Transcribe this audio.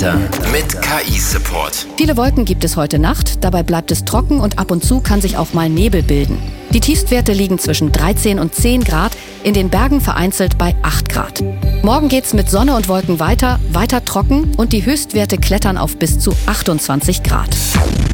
Wetter mit KI-Support. Viele Wolken gibt es heute Nacht, dabei bleibt es trocken und ab und zu kann sich auch mal Nebel bilden. Die Tiefstwerte liegen zwischen 13 und 10 Grad, in den Bergen vereinzelt bei 8 Grad. Morgen geht's mit Sonne und Wolken weiter trocken und die Höchstwerte klettern auf bis zu 28 Grad.